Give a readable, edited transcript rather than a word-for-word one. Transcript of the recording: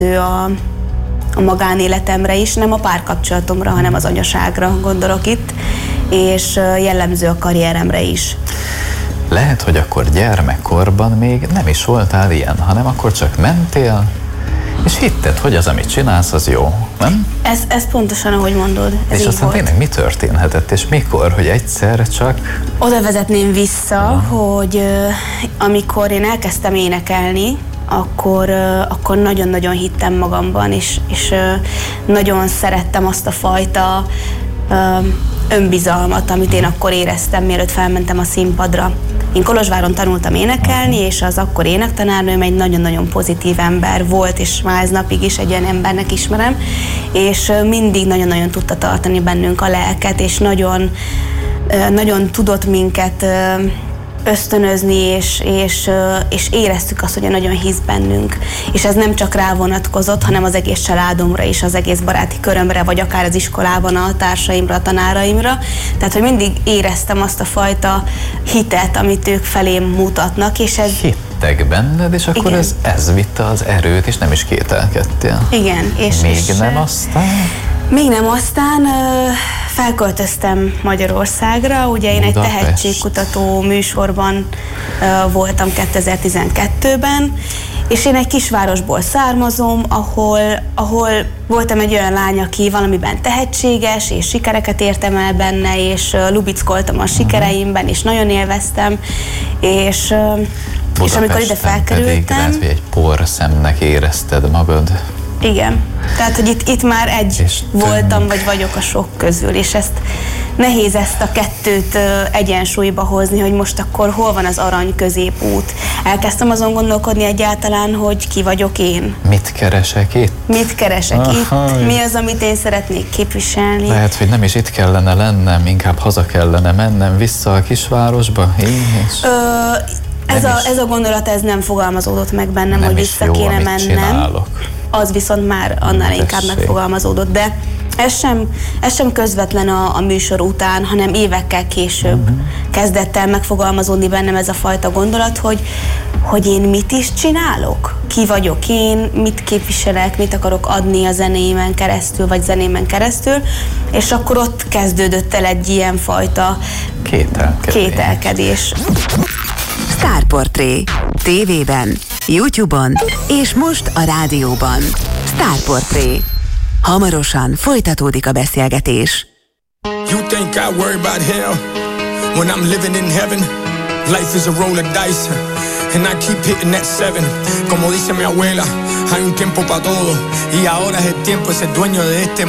a magánéletemre is, nem a párkapcsolatomra, hanem az anyaságra gondolok itt, és jellemző a karrieremre is. Lehet, hogy akkor gyermekkorban még nem is voltál ilyen, hanem akkor csak mentél, és hitted, hogy az, amit csinálsz, az jó, nem? Ez pontosan, ahogy mondod. Ez és aztán tényleg mi történhetett, és mikor, hogy egyszer csak... Oda vezetném vissza, hogy amikor én elkezdtem énekelni, akkor nagyon-nagyon hittem magamban, és nagyon szerettem azt a fajta önbizalmat, amit én akkor éreztem, mielőtt felmentem a színpadra. Én Kolozsváron tanultam énekelni, és az akkor énektanárnőm egy nagyon-nagyon pozitív ember volt, és már ez napig is egy olyan embernek ismerem, és mindig nagyon-nagyon tudta tartani bennünk a lelket, és nagyon tudott minket ösztönözni, és éreztük azt, hogy nagyon hisz bennünk. És ez nem csak rá vonatkozott, hanem az egész családomra is, az egész baráti körömre, vagy akár az iskolában a társaimra, a tanáraimra. Tehát, hogy mindig éreztem azt a fajta hitet, amit ők felém mutatnak, és ez... Hittek benned, és akkor ez vitte az erőt, és nem is kételkedtél. Igen. Még nem aztán felköltöztem Magyarországra, ugye én egy tehetségkutató műsorban voltam 2012-ben, és én egy kisvárosból származom, ahol voltam egy olyan lány, aki valamiben tehetséges, és sikereket értem el benne, és lubickoltam a sikereimben, és nagyon élveztem, és amikor ide felkerültem... Pedig lehet, hogy egy porszemnek érezted magad. Igen. Tehát, hogy itt már voltam, vagy vagyok a sok közül, és nehéz ezt a kettőt egyensúlyba hozni, hogy most akkor hol van az arany középút. Elkezdtem azon gondolkodni egyáltalán, hogy ki vagyok én. Mit keresek itt? Mi az, amit én szeretnék képviselni? Lehet, hogy nem is itt kellene lennem, inkább haza kellene mennem vissza a kisvárosba. Ez a gondolat nem fogalmazódott meg bennem, hogy vissza kéne mennem. Csinálok. Az viszont már annál inkább megfogalmazódott, de ez sem közvetlen a műsor után, hanem évekkel később kezdett el megfogalmazódni bennem ez a fajta gondolat, hogy én mit is csinálok? Ki vagyok én, mit képviselek, mit akarok adni a zenémen keresztül, vagy zenémen keresztül, és akkor ott kezdődött el egy ilyen fajta kételkedés. Sztárportré. TV-ben, YouTube-on és most a rádióban. Sztárportré. Hamarosan folytatódik a beszélgetés. You think I worry about hell when I'm living in heaven? Life is a roll of dice and I keep hitting that 7. Como dice mi abuela, hay un tiempo para todo y ahora es el tiempo de ser dueño de este